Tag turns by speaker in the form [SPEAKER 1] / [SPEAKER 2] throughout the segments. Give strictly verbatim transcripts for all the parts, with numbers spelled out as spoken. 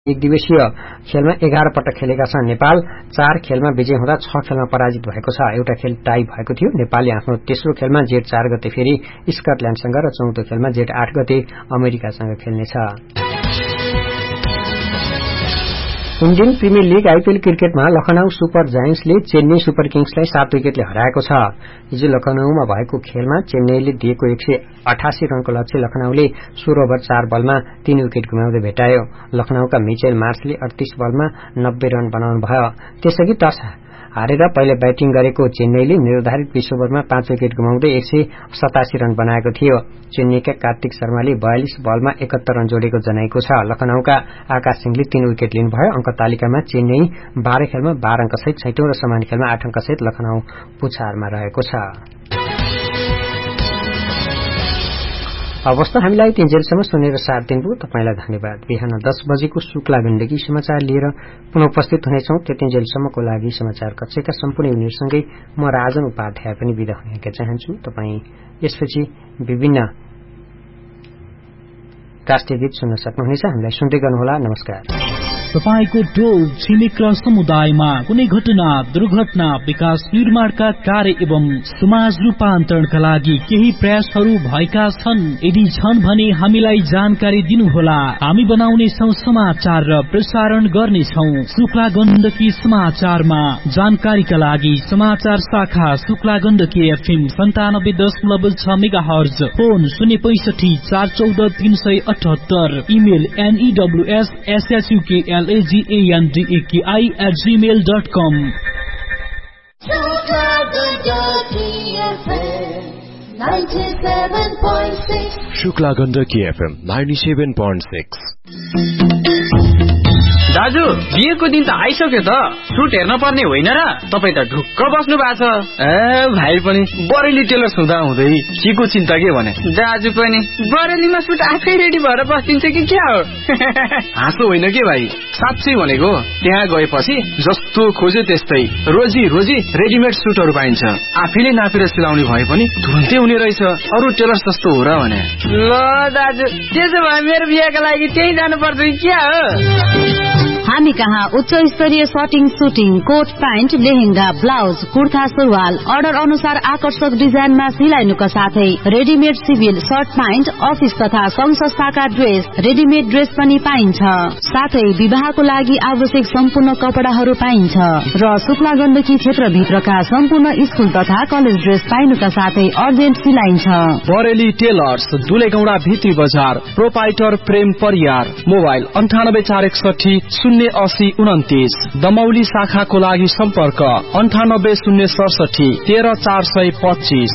[SPEAKER 1] एक दिवसीय खेलमा एघार पटक खेलेका छन्। नेपाल चार खेलमा विजय हुँदा छ खेलमा पराजित भएको छ। एउटा खेल टाई भएको थियो। नेपालले आफ्नो तेस्रो खेलमा जेठ चार गते फेरि स्कटल्याण्डसँग र चौथो खेलमा जेठ आठ गते अमेरिकासँग खेल्नेछ। इन्डियन प्रिमियर लीग आईपीएल क्रिकेटमा लखनऊ सुपर जायन्ट्सले चेन्नई सुपर किङ्सलाई सात विकेटले हराएको छ। हिजो लखनऊमा भएको खेलमा चेन्नईले दिएको एक सय अठासी रनको लक्ष्य लखनऊले सोह्र ओभर चार बलमा तीन विकेट गुमाउँदै भेटायो। लखनऊका मिचेल मार्सले अडतीस बलमा नब्बे रन बनाउनु भयो। त्यसअघि टस हारेर पहिले ब्याटिङ गरेको चेन्नईले निर्धारित बीस ओभरमा पाँच विकेट गुमाउँदै एक सय सतासी रन बनाएको थियो। चेन्नईका कार्तिक शर्माले बयालिस बलमा एकहत्तर रन जोडेको जनाएको छ। लखनऊका आकाश सिंहले तीन विकेट लिनुभयो। अंक तालिकामा चेन्नई बाह्र खेलमा बाह्र अंकसहित छैटौं र समान खेलमा आठ अंकसहित लखनऊ पुछारमा रहेको छ। अवस्था हामीलाई तीनजेलसम्म सुनेर साथ दिनुभयो तपाईलाई धन्यवाद। बिहान दस बजेको शुक्ला गण्डकी समाचार लिएर पुनः उपस्थित हुनेछौं। त्यतिन्जेलसम्मको लागि समाचार कक्षका सम्पूर्ण युनिटसँगै म राजन उपाध्याय पनि बिदा हुन चाहन्छु। तपाईँ यसपछि विभिन्न राष्ट्रिय गीत सुन्न सक्नुहुनेछ। हामीलाई सुन्दै गर्नुहोला। नमस्कार।
[SPEAKER 2] तपाईको टोल छिमेक र समुदायमा कुनै घटना दुर्घटना विकास निर्माणका कार्य एवं समाज रूपान्तरणका लागि केही प्रयासहरू भएका छन्। यदि छन् भने हामीलाई जानकारी दिनुहोला। हामी बनाउनेछौं समाचार र प्रसारण गर्नेछौं। शुक्ला गण्डकी समाचारमा जानकारीका लागि समाचार शाखा शुक्ला गण्डकी एफएम सन्तानब्बे दशमलव छ मेगा हर्ज, फोन शून्य पैंसठी चार चौध तीन सय अठहत्तर, email एनईडब्ल्यूएस एसएचयूके L-A-G-A-N-D-A-K-I at gmail dot com.
[SPEAKER 3] Shukla Gandaki F M ninety-seven point six.
[SPEAKER 4] दाजु बिहेको दिन त आइसक्यो त, सुट हेर्न पर्ने होइन र? तपाईँ त ढुक्क बस्नु भएको छ।
[SPEAKER 5] ए भाइ पनि बरेली टेलर्स हुँदा हुँदै केको चिन्ता के भने?
[SPEAKER 4] दाजु पनि बरेलीमा सुट आफै रेडी भएर बस्दिन्छ कि क्या हो?
[SPEAKER 5] हाँसो होइन के भाइ, साँच्चै भनेको। त्यहाँ गएपछि जस्तो खोज्यो त्यस्तै रोजी रोजी रेडिमेड सुटहरू पाइन्छ। आफैले नापेर सिलाउने भए पनि तुरन्तै हुने रहेछ। अरू टेलर्स जस्तो हो र भने?
[SPEAKER 4] ल दाजु, त्यसो भए मेरो बिहेको लागि त्यही जानुपर्छ कि क्या हो?
[SPEAKER 6] हामी कहाँ उच्च स्तरीय शर्टिङ, shooting, coat pant, lehenga, blouse, kurta, सुरुवाल अर्डर अनुसार आकर्षक डिजाइनमा सिलाइनुका साथै readymade civil short pant, office तथा संघ संस्थाका ड्रेस, रेडिमेड ड्रेस पनि पाइन्छ। साथै विवाहको लागि आवश्यक सम्पूर्ण कपडाहरू पाइन्छ र शुक्ला गण्डकी क्षेत्रभित्रका सम्पूर्ण स्कुल तथा कलेज ड्रेस पाइनुका साथै अर्जेन्ट सिलाइन्छ।
[SPEAKER 7] बरेली टेलर्स, दुलेगौडा भित्री बजार, प्रोपाइटर प्रेम परियार, मोबाइल अन्ठानब्बे चार एकसठी शून्य अस्सी उन्तिस। दमौली शाखाको लागि सम्पर्क अन्ठानब्बे शून्य सडसठी तेह्र चार सय पच्चीस।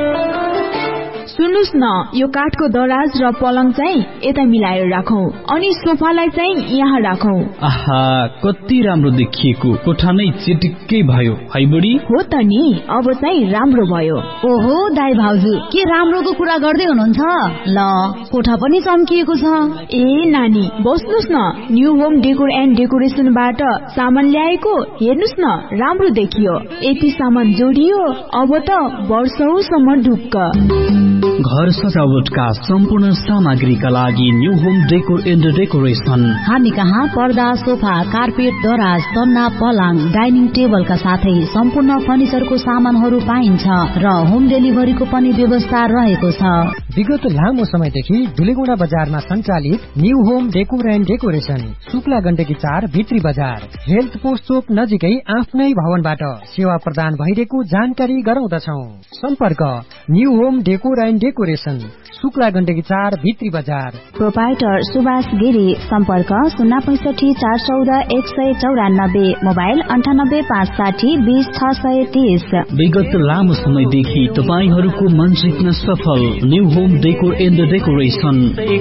[SPEAKER 8] सुन्नुस् न, यो काठको दराज र पलङ चाहिँ यता मिलाएर राखौं अनि सोफालाई चाहिँ यहाँ राखौं।
[SPEAKER 2] आहा, कति राम्रो देखिएको। कोठा नै चिटिक्कै भयो है बुढी?
[SPEAKER 8] हो त नि, अब चाहिँ राम्रो भयो।
[SPEAKER 6] ओहो दाइ भाउजू, के राम्रोको कुरा गर्दै हुनुहुन्छ? ल, कोठा पनि चम्किएको छ।
[SPEAKER 8] ए नानी, बस्नुस् न। न्यू होम डेकोर एन्ड डेकोरेसनबाट सामान ल्याएको, हेर्नुस् न, राम्रो देखियो। यति सामान जोडियो, अब त वर्षौसम्म ढुक्क।
[SPEAKER 2] घर सजावटका सम्पूर्ण सामग्रीका लागि new home decor and decoration.
[SPEAKER 6] हामी कहाँ पर्दा, सोफा, कार्पेट, दराज, तन्ना, पलङ, डाइनिङ टेबलका साथै सम्पूर्ण फर्निचरको सामानहरू पाइन्छ र होम डेलिभरीको पनि व्यवस्था रहेको छ।
[SPEAKER 1] विगत लामो समयदेखि दुलेगौडा बजारमा सञ्चालित new home decor and decoration, Shukla Gandaki चार भित्री बजार, हेल्थ पोस्ट चोक नजिकै आफ्नै भवनबाट सेवा प्रदान भइरहेको जानकारी गराउँदछौ। सम्पर्क new home decor and decoration, Shukla Gandaki चार भित्री बजार।
[SPEAKER 6] प्रोपाइटर सुभाष गिरी, सम्पर्क शून्य पैंसठी चार चौध एक सय चौरानब्बे, मोबाइल अन्ठानब्बे पाँच साठी बीस छ सय तीस।
[SPEAKER 2] विगत लामो समयदेखि तपाईहरूको मन जित्न सफल new home decor and decoration.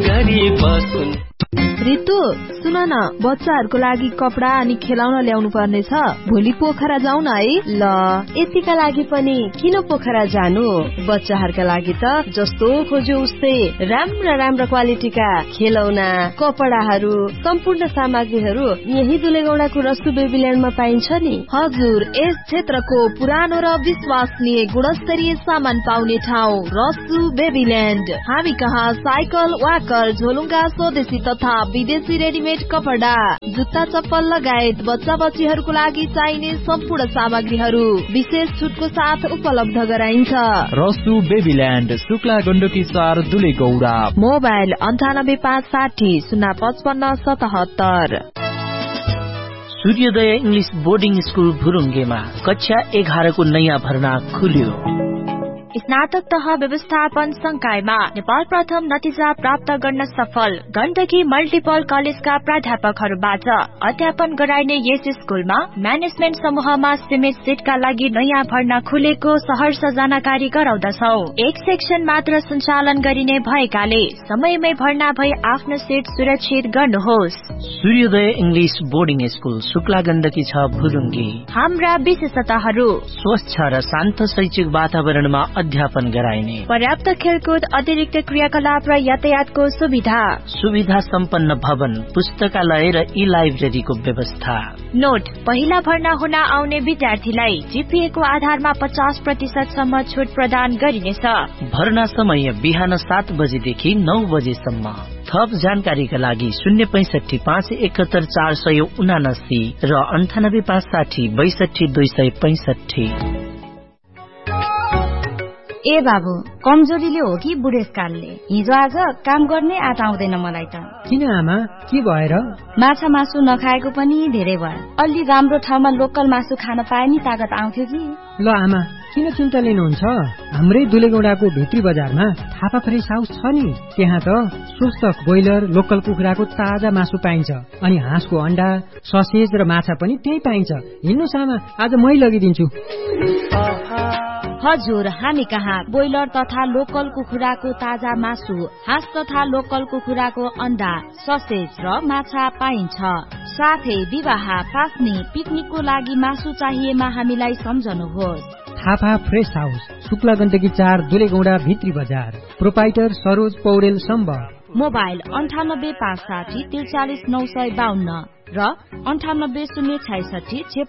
[SPEAKER 8] Ritu सुन न, बच्चाहरूको लागि कपडा अनि खेलाउन ल्याउनु पर्ने छ। भोलि पोखरा जाउँ न है?
[SPEAKER 9] ल, यतिका लागि पनि किन पोखरा जानु? बच्चाहरूका लागि त जस्तो खोज्यो उस्तै राम्रा राम्रा क्वालिटीका खेलौना, कपडाहरू, सम्पूर्ण सामग्रीहरू यही दुलेगौडाको रसु बेबील्यान्डमा पाइन्छ नि।
[SPEAKER 8] हजुर, यस क्षेत्रको पुरानो र विश्वसनीय गुणस्तरीय सामान पाउने ठाउँ रसु बेबील्यान्ड। हामी कहाँ साइकल, वाकर, झोलुङ्गा, स्वदेशी तथा
[SPEAKER 9] विदेशी रेडिमेड कपडा, जुत्ता चप्पल लगायत बच्चा बच्चीहरूको लागि चाहिने सम्पूर्ण सामग्रीहरू विशेष छुटको साथ उपलब्ध गराइन्छ।
[SPEAKER 2] रसु बेबील्यान्ड, शुक्ला गण्डकी चार, दुलेगौडा।
[SPEAKER 9] मोबाइल अन्ठानब्बे पाँच साठी शून्य पचपन्न सतहत्तर।
[SPEAKER 10] सूर्योदय इंग्लिश बोर्डिङ स्कूल भुरुङ्गेमा कक्षा एघारको नयाँ भर्ना खुल्यो।
[SPEAKER 11] स्नातक तह व्यवस्थापन संकायमा नेपाल प्रथम नतिजा प्राप्त गर्न सफल गण्डकी मल्टिपल कलेजका प्राध्यापकहरूबाट अध्यापन गराइने यस स्कूलमा म्यानेजमेन्ट समूहमा सीमित सीटका लागि नयाँ भर्ना खुलेको सहर्ष जानकारी गराउँदछौ। एक सेक्सन मात्र सञ्चालन गरिने भएकाले समयमै भर्ना भई आफ्नो सीट सुरक्षित गर्नुहोस्।
[SPEAKER 10] सूर्योदय English boarding school Shukla Gandaki छ भुरुङ्गे।
[SPEAKER 11] हाम्रा विशेषताहरू
[SPEAKER 10] स्वच्छ र शान्त शैक्षिक वातावरणमा अध्यापन गराइने,
[SPEAKER 11] पर्याप्त खेलकुद, अतिरिक्त क्रियाकलाप र यातायातको सुविधा,
[SPEAKER 10] सुविधा सम्पन्न भवन, पुस्तकालय र ई लाइब्रेरीको व्यवस्था।
[SPEAKER 11] नोट, पहिला भर्ना हुन आउने विद्यार्थीलाई जीपीए को आधारमा पचास प्रतिशत सम्म छुट प्रदान गरिनेछ।
[SPEAKER 10] भर्ना समय बिहान सात बजेदेखि नौ बजेसम्म। थप जानकारीका लागि शून्य पैंसठी पाँच एकहत्तर चार सय उनासी र अन्ठानब्बे पाँच साठी बैसठी दुई सय पैंसठी।
[SPEAKER 6] ए बाबु, कमजोरीले हो कि बुढेसकालले? हिजो आज काम गर्ने आँट आउँदैन मलाई त।
[SPEAKER 1] किन आमा, के भएर?
[SPEAKER 6] माछा मासु नखाएको पनि धेरै भयो। अलि राम्रो ठाउँमा लोकल मासु खान पाए नि तागत आउँथ्यो कि।
[SPEAKER 1] ल आमा, किन चिन्ता लिनुहुन्छ? हाम्रै दुलेगौडाको भित्री बजारमा थापा फ्रेस हाउस छ नि, त्यहाँ त स्वस्थ ब्रोइलर लोकल कुखुराको ताजा मासु पाइन्छ, अनि हाँसको अण्डा, ससेज र माछा पनि त्यही पाइन्छ। हिँड्नुस् आमा, आज मै लगिदिन्छु।
[SPEAKER 6] हजुर, हामी कहाँ ब्रोइलर तथा लोकल कुखुराको ताजा मासु, हाँस तथा लोकल कुखुराको अण्डा, ससेज र माछा पाइन्छ। साथै विवाह, पास्नी, पिकनिकको लागि मासु चाहिएमा हामीलाई सम्झनुहोस्।
[SPEAKER 1] थापा फ्रेस हाउस, शुक्ला गण्डकी चार, दुलेगौडा भित्री बजार। प्रोपाइटर सरोज पौडेल सम्बर।
[SPEAKER 6] मोबाइल अन्ठानब्बे पाँच साठी त्रिचालिस नौ सय बाहन्न र अन्ठानब्बे शून्य छैसठी छेपन्न